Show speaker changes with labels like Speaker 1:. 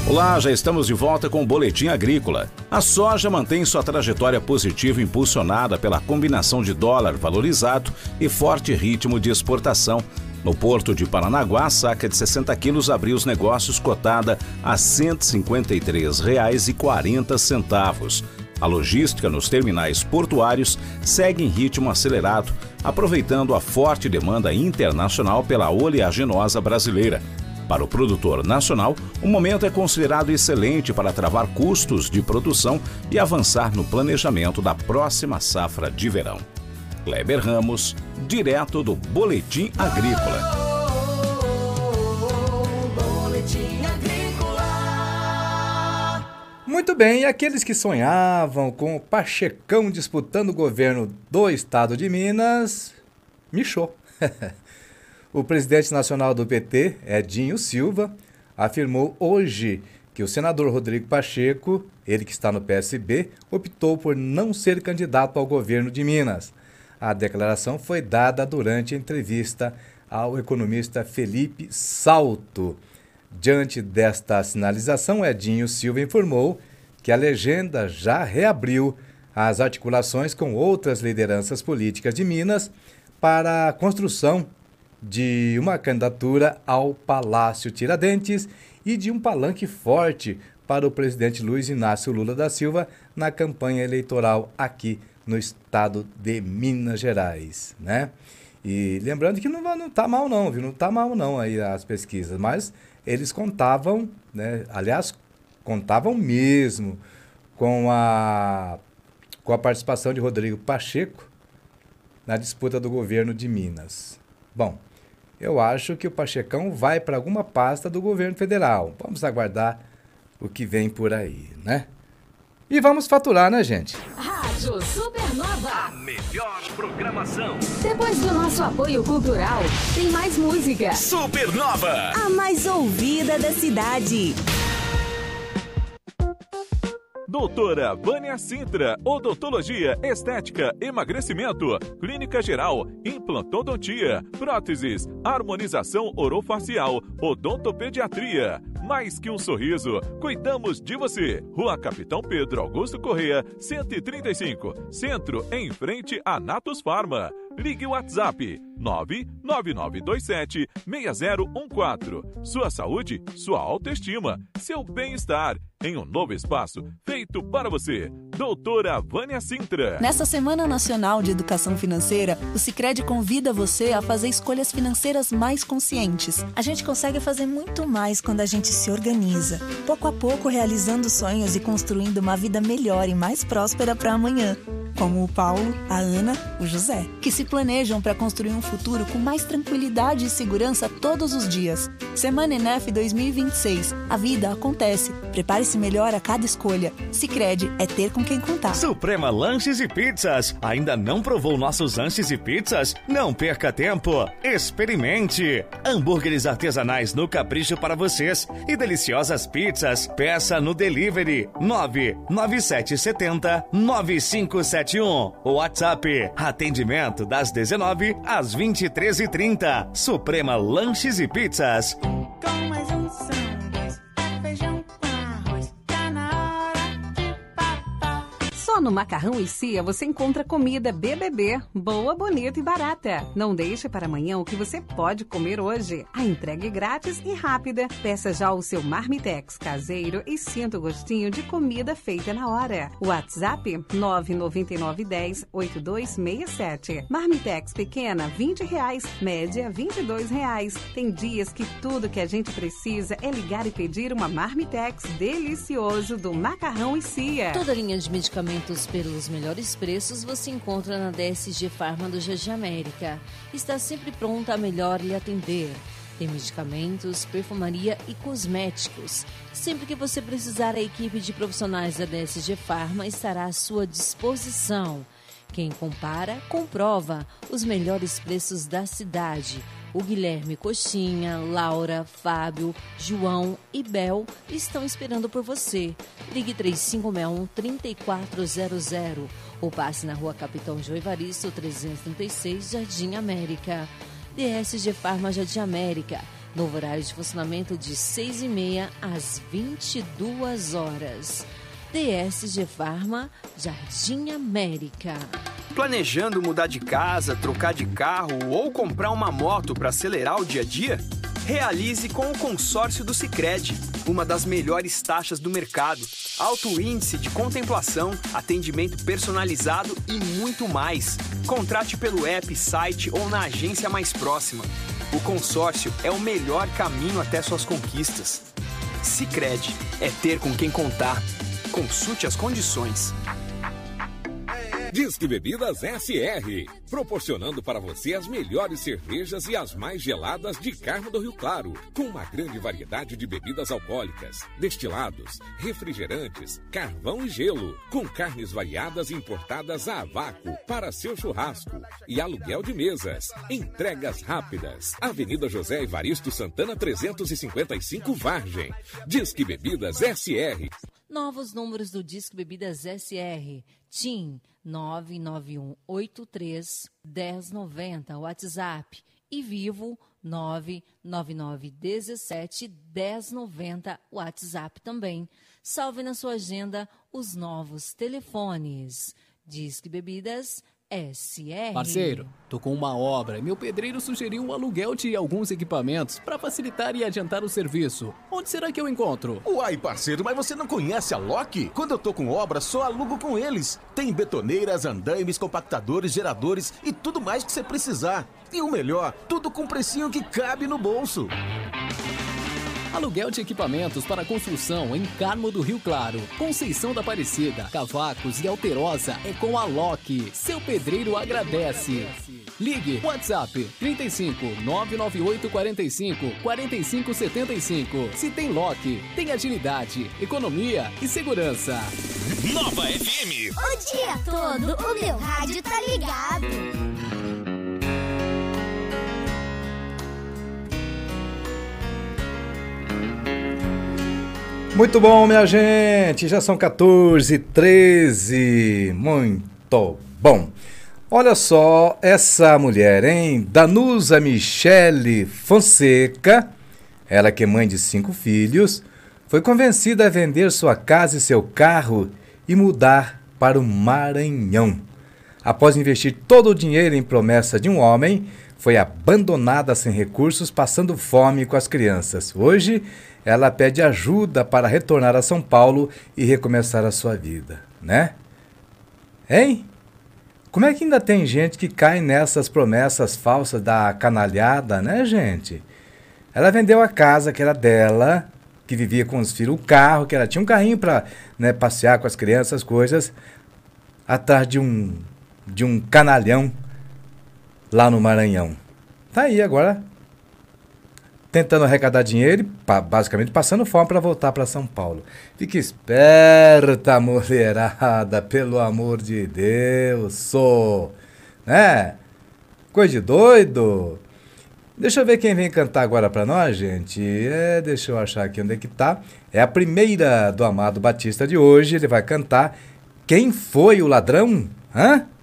Speaker 1: Olá, já estamos de volta com o Boletim Agrícola. A soja mantém sua trajetória positiva impulsionada pela combinação de dólar valorizado e forte ritmo de exportação. No porto de Paranaguá, a saca de 60 quilos abriu os negócios cotada a R$ 153,40. A logística nos terminais portuários segue em ritmo acelerado, aproveitando a forte demanda internacional pela oleaginosa brasileira. Para o produtor nacional, o momento é considerado excelente para travar custos de produção e avançar no planejamento da próxima safra de verão. Kleber Ramos, direto do Boletim Agrícola.
Speaker 2: Muito bem, e aqueles que sonhavam com o Pachecão disputando o governo do estado de Minas, michou. O presidente nacional do PT, Edinho Silva, afirmou hoje que o senador Rodrigo Pacheco, ele que está no PSB, optou por não ser candidato ao governo de Minas. A declaração foi dada durante a entrevista ao economista Felipe Salto. Diante desta sinalização, Edinho Silva informou que a legenda já reabriu as articulações com outras lideranças políticas de Minas para a construção de uma candidatura ao Palácio Tiradentes e de um palanque forte para o presidente Luiz Inácio Lula da Silva na campanha eleitoral aqui no estado de Minas Gerais, né? E lembrando que não está mal não, viu? Não está mal não aí as pesquisas, mas eles contavam, né? Aliás, contavam mesmo com a participação de Rodrigo Pacheco na disputa do governo de Minas. Bom, eu acho que o Pachecão vai para alguma pasta do governo federal. Vamos aguardar o que vem por aí, né? E vamos faturar, né, gente?
Speaker 3: Rádio Supernova.
Speaker 4: A melhor programação.
Speaker 3: Depois do nosso apoio cultural, tem mais música.
Speaker 4: Supernova.
Speaker 5: A mais ouvida da cidade.
Speaker 6: Doutora Vânia Sintra, odontologia, estética, emagrecimento, clínica geral, implantodontia, próteses, harmonização orofacial, odontopediatria. Mais que um sorriso, cuidamos de você. Rua Capitão Pedro Augusto Corrêa, 135, Centro, em frente a Natus Pharma. Ligue o WhatsApp 99927-6014. Sua saúde, sua autoestima, seu bem-estar em um novo espaço feito para você. Doutora Vânia Sintra.
Speaker 5: Nessa Semana Nacional de Educação Financeira, o Sicredi convida você a fazer escolhas financeiras mais conscientes. A gente consegue fazer muito mais quando a gente se organiza, pouco a pouco realizando sonhos e construindo uma vida melhor e mais próspera para amanhã. Como o Paulo, a Ana, o José, que se planejam para construir um futuro com mais tranquilidade e segurança todos os dias. Semana ENEF 2026. A vida acontece. Prepare-se melhor a cada escolha. Sicredi é ter com quem contar.
Speaker 7: Suprema Lanches e Pizzas. Ainda não provou nossos lanches e pizzas? Não perca tempo. Experimente. Hambúrgueres artesanais no capricho para vocês e deliciosas pizzas. Peça no delivery 99770-9571. WhatsApp. Atendimento das 19 às 23h30. Suprema Lanches e Pizzas.
Speaker 8: Com mais um sanduíche, feijão com arroz, tá na hora de papar.
Speaker 9: Só no Macarrão e Cia você encontra comida BBB, boa, bonita e barata. Não deixe para amanhã o que você pode comer hoje. A entrega é grátis e rápida. Peça já o seu Marmitex caseiro e sinta o gostinho de comida feita na hora. WhatsApp 99910-8267. Marmitex pequena R$20, média R$22. Tem dias que tudo que a gente precisa é ligar e pedir uma Marmitex delicioso do Macarrão e Cia.
Speaker 10: Toda linha de medicamentos pelos melhores preços você encontra na DSG Farma do Jardim América. Está sempre pronta a melhor lhe atender. Tem medicamentos, perfumaria e cosméticos. Sempre que você precisar, a equipe de profissionais da DSG Farma estará à sua disposição. Quem compara, comprova os melhores preços da cidade. O Guilherme Coxinha, Laura, Fábio, João e Bel estão esperando por você. Ligue 3561-3400 ou passe na Rua Capitão João Evaristo, 336, Jardim América. DSG Farma Jardim América. Novo horário de funcionamento de 6h30 às 22 horas. DSG Farma, Jardim América.
Speaker 11: Planejando mudar de casa, trocar de carro ou comprar uma moto para acelerar o dia a dia? Realize com o consórcio do Sicredi, uma das melhores taxas do mercado, alto índice de contemplação, atendimento personalizado e muito mais. Contrate pelo app, site ou na agência mais próxima. O consórcio é o melhor caminho até suas conquistas. Sicredi é ter com quem contar. Consulte as condições.
Speaker 12: Disque Bebidas SR, proporcionando para você as melhores cervejas e as mais geladas de Carmo do Rio Claro, com uma grande variedade de bebidas alcoólicas, destilados, refrigerantes, carvão e gelo, com carnes variadas importadas a vácuo para seu churrasco e aluguel de mesas. Entregas rápidas. Avenida José Evaristo Santana 355 Vargem. Disque Bebidas SR.
Speaker 10: Novos números do Disque Bebidas SR. TIM 991831090, WhatsApp. E Vivo 999171090, WhatsApp também. Salve na sua agenda os novos telefones. Disque Bebidas SR.
Speaker 13: Parceiro, tô com uma obra e meu pedreiro sugeriu um aluguel de alguns equipamentos para facilitar e adiantar o serviço. Onde será que eu encontro?
Speaker 14: Uai, parceiro, mas você não conhece a Loki? Quando eu tô com obra, só alugo com eles. Tem betoneiras, andaimes, compactadores, geradores e tudo mais que você precisar. E o melhor, tudo com precinho que cabe no bolso.
Speaker 13: Aluguel de equipamentos para construção em Carmo do Rio Claro, Conceição da Aparecida, Cavacos e Alterosa é com a Loki. Seu pedreiro agradece. Ligue WhatsApp 35 998 45 45 75. Se tem Loki, tem agilidade, economia e segurança.
Speaker 4: Nova FM.
Speaker 15: O dia todo o meu rádio tá ligado.
Speaker 2: Muito bom, minha gente, já são 14h13, muito bom. Olha só essa mulher, hein? Danusa Michele Fonseca, ela que é mãe de 5 filhos, foi convencida a vender sua casa e seu carro e mudar para o Maranhão. Após investir todo o dinheiro em promessa de um homem, foi abandonada sem recursos, passando fome com as crianças. Hoje, ela pede ajuda para retornar a São Paulo e recomeçar a sua vida, né? Hein? Como é que ainda tem gente que cai nessas promessas falsas da canalhada, né, gente? Ela vendeu a casa que era dela, que vivia com os filhos, o carro, que ela tinha um carrinho para, né, passear com as crianças, as coisas, atrás de um canalhão lá no Maranhão. Tá aí agora, tentando arrecadar dinheiro e basicamente passando fome para voltar para São Paulo. Fique esperta, mulherada, pelo amor de Deus, né? Coisa de doido. Deixa eu ver quem vem cantar agora para nós, gente. Deixa eu achar aqui onde é que tá. É a primeira do Amado Batista de hoje. Ele vai cantar Quem Foi o Ladrão? Hã?